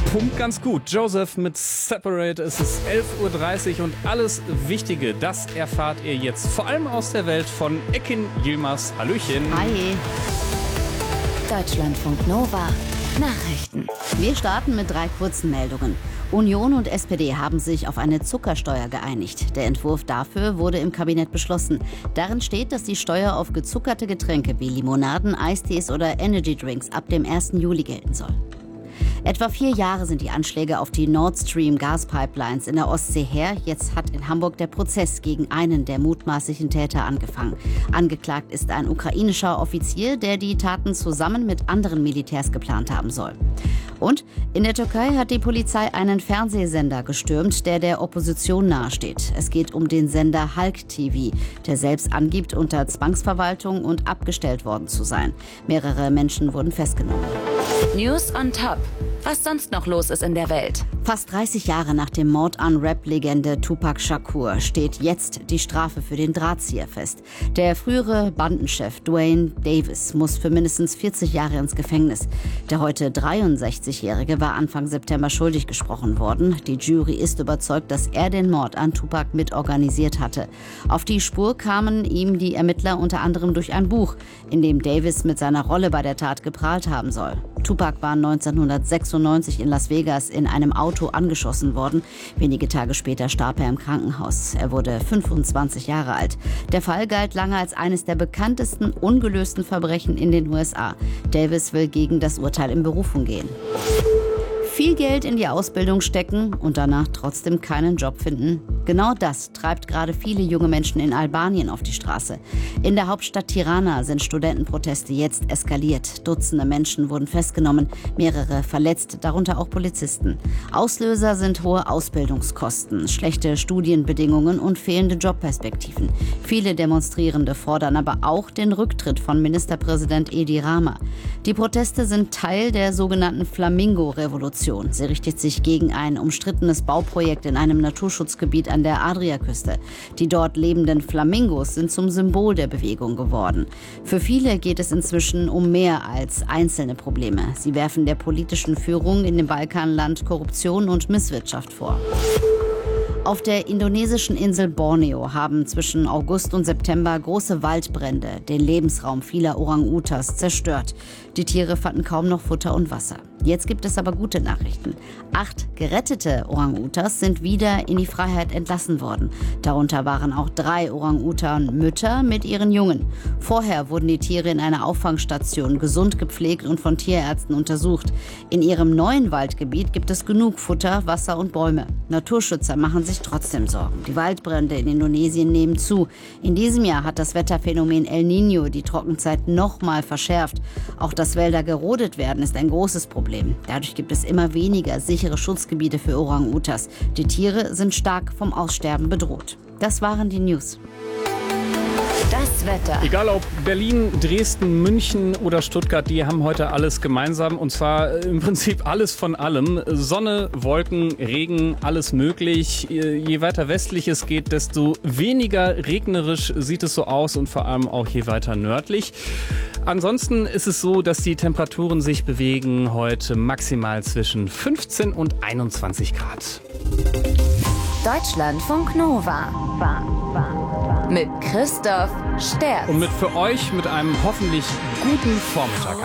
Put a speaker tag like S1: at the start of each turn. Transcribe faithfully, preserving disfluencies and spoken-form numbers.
S1: Pumpt ganz gut. Joseph mit Separate. Es ist elf Uhr dreißig und alles Wichtige, das erfahrt ihr jetzt. Vor allem aus der Welt von Ekin Yilmaz. Hallöchen.
S2: Hi. Deutschlandfunk Nova. Nachrichten. Wir starten mit drei kurzen Meldungen. Union und S P D haben sich auf eine Zuckersteuer geeinigt. Der Entwurf dafür wurde im Kabinett beschlossen. Darin steht, dass die Steuer auf gezuckerte Getränke wie Limonaden, Eistees oder Energydrinks ab dem ersten Juli gelten soll. Etwa vier Jahre sind die Anschläge auf die Nord Stream Gaspipelines in der Ostsee her. Jetzt hat in Hamburg der Prozess gegen einen der mutmaßlichen Täter angefangen. Angeklagt ist ein ukrainischer Offizier, der die Taten zusammen mit anderen Militärs geplant haben soll. Und in der Türkei hat die Polizei einen Fernsehsender gestürmt, der der Opposition nahesteht. Es geht um den Sender Halk T V, der selbst angibt, unter Zwangsverwaltung und abgestellt worden zu sein. Mehrere Menschen wurden festgenommen.
S3: News on Top. Was sonst noch los ist in der Welt.
S2: Fast dreißig Jahre nach dem Mord an Rap-Legende Tupac Shakur steht jetzt die Strafe für den Drahtzieher fest. Der frühere Bandenchef Duane Davis muss für mindestens vierzig Jahre ins Gefängnis. Der heute dreiundsechzigjährige war Anfang September schuldig gesprochen worden. Die Jury ist überzeugt, dass er den Mord an Tupac mitorganisiert hatte. Auf die Spur kamen ihm die Ermittler unter anderem durch ein Buch, in dem Davis mit seiner Rolle bei der Tat geprahlt haben soll. Tupac war neunzehnhundertsechsundneunzig in Las Vegas in einem Auto angeschossen worden. Wenige Tage später starb er im Krankenhaus. Er wurde fünfundzwanzig Jahre alt. Der Fall galt lange als eines der bekanntesten ungelösten Verbrechen in den U S A. Davis will gegen das Urteil in Berufung gehen. Viel Geld in die Ausbildung stecken und danach trotzdem keinen Job finden? Genau das treibt gerade viele junge Menschen in Albanien auf die Straße. In der Hauptstadt Tirana sind Studentenproteste jetzt eskaliert. Dutzende Menschen wurden festgenommen, mehrere verletzt, darunter auch Polizisten. Auslöser sind hohe Ausbildungskosten, schlechte Studienbedingungen und fehlende Jobperspektiven. Viele Demonstrierende fordern aber auch den Rücktritt von Ministerpräsident Edi Rama. Die Proteste sind Teil der sogenannten Flamingo-Revolution. Sie richtet sich gegen ein umstrittenes Bauprojekt in einem Naturschutzgebiet an der Adriaküste. Die dort lebenden Flamingos sind zum Symbol der Bewegung geworden. Für viele geht es inzwischen um mehr als einzelne Probleme. Sie werfen der politischen Führung in dem Balkanland Korruption und Misswirtschaft vor. Auf der indonesischen Insel Borneo haben zwischen August und September große Waldbrände den Lebensraum vieler Orang-Utans zerstört. Die Tiere fanden kaum noch Futter und Wasser. Jetzt gibt es aber gute Nachrichten. Acht gerettete Orang-Utans sind wieder in die Freiheit entlassen worden. Darunter waren auch drei Orang-Utan-Mütter mit ihren Jungen. Vorher wurden die Tiere in einer Auffangstation gesund gepflegt und von Tierärzten untersucht. In ihrem neuen Waldgebiet gibt es genug Futter, Wasser und Bäume. Naturschützer machen sich trotzdem Sorgen. Die Waldbrände in Indonesien nehmen zu. In diesem Jahr hat das Wetterphänomen El Niño die Trockenzeit noch mal verschärft. Auch dass Wälder gerodet werden, ist ein großes Problem. Dadurch gibt es immer weniger sichere Schutzgebiete für Orang-Utans. Die Tiere sind stark vom Aussterben bedroht. Das waren die News.
S3: Das Wetter.
S1: Egal ob Berlin, Dresden, München oder Stuttgart, die haben heute alles gemeinsam. Und zwar im Prinzip alles von allem. Sonne, Wolken, Regen, alles möglich. Je weiter westlich es geht, desto weniger regnerisch sieht es so aus und vor allem auch je weiter nördlich. Ansonsten ist es so, dass die Temperaturen sich bewegen heute maximal zwischen fünfzehn und einundzwanzig Grad.
S3: Deutschlandfunk Nova. Mit Christoph Sterz.
S1: Und mit für euch mit einem hoffentlich guten Vormittag.